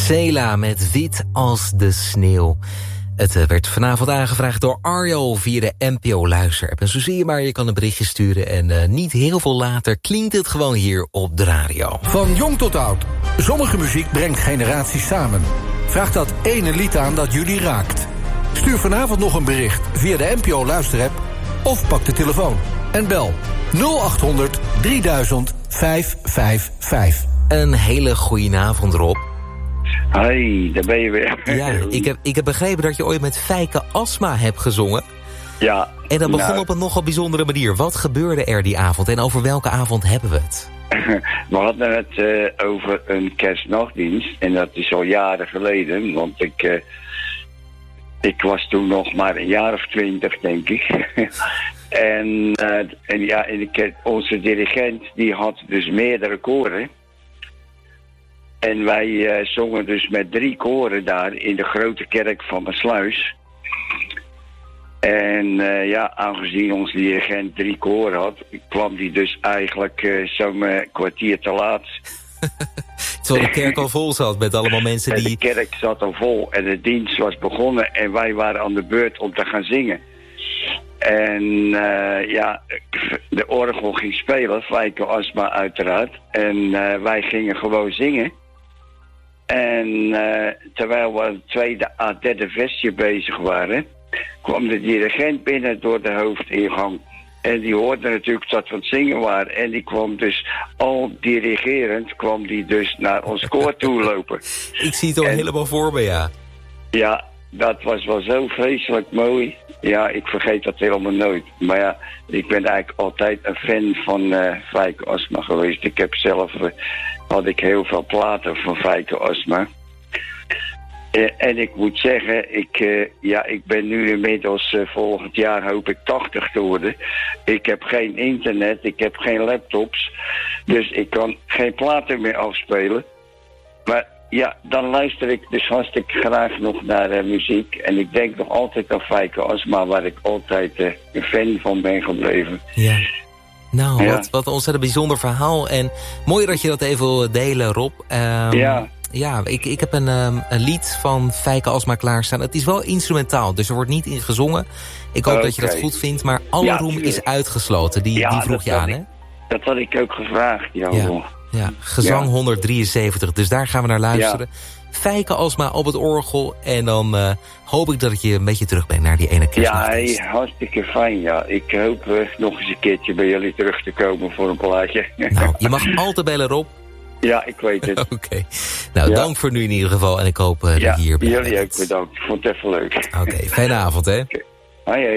Cela met Wit als de sneeuw. Het werd vanavond aangevraagd door Arjo via de NPO Luister-app. En zo zie je maar, je kan een berichtje sturen en niet heel veel later klinkt het gewoon hier op de radio. Van jong tot oud. Sommige muziek brengt generaties samen. Vraag dat ene lied aan dat jullie raakt. Stuur vanavond nog een bericht via de NPO Luister-app of pak de telefoon en bel 0800 3000 555. Een hele goeie avond, Rob. Hoi, daar ben je weer. Ja, ik heb begrepen dat je ooit met Fijke Asma hebt gezongen. Ja. En dat begon op een nogal bijzondere manier. Wat gebeurde er die avond en over welke avond hebben we het? We hadden het over een kerstnachtdienst. En dat is al jaren geleden. Want ik was toen nog maar een jaar of 20, denk ik. en onze dirigent die had dus meerdere koren. En wij zongen dus met 3 koren daar in de grote kerk van Maassluis. En aangezien onze dirigent 3 koren had, kwam die dus eigenlijk zo'n kwartier te laat. Terwijl de kerk al vol zat met allemaal mensen die... De kerk zat al vol en de dienst was begonnen en wij waren aan de beurt om te gaan zingen. En de orgel ging spelen, Fijke Asma uiteraard. En wij gingen gewoon zingen. En terwijl we aan het tweede à derde versje bezig waren, kwam de dirigent binnen door de hoofdingang. En die hoorde natuurlijk dat we aan het zingen waren. En die kwam dus al dirigerend, kwam die dus naar ons koor toe lopen. Ik zie het al helemaal voor me, ja. Ja, dat was wel zo vreselijk mooi. Ja, ik vergeet dat helemaal nooit. Maar ja, ik ben eigenlijk altijd een fan van Fijke Asma geweest. Ik heb zelf... had ik heel veel platen van Fijke Asma. En ik moet zeggen, ik ben nu inmiddels volgend jaar hoop ik 80 te worden. Ik heb geen internet, ik heb geen laptops. Dus ik kan geen platen meer afspelen. Maar ja, dan luister ik dus hartstikke graag nog naar muziek. En ik denk nog altijd aan Fijke Asma, waar ik altijd een fan van ben gebleven. Ja. Nou, wat een ontzettend bijzonder verhaal. En mooi dat je dat even wil delen, Rob. Ja, ik heb een lied van Fijke Asma klaarstaan. Het is wel instrumentaal, dus er wordt niet in gezongen. Ik hoop dat je dat goed vindt, maar alle roem is uitgesloten. Die vroeg je aan, hè? Dat had ik ook gevraagd, ja, gezang 173, dus daar gaan we naar luisteren. Ja. Fijke Asma op het orgel. En dan hoop ik dat je een beetje terug bent naar die ene kerstnacht. Ja, hartstikke fijn, ja. Ik hoop nog eens een keertje bij jullie terug te komen voor een plaatje. Nou, je mag altijd bellen, Rob. Ja, ik weet het. Oké. Nou, dank voor nu in ieder geval. En ik hoop dat je hier bent. Jullie ook bedankt. Ik vond het even leuk. Oké, fijne avond, hè. Hoi.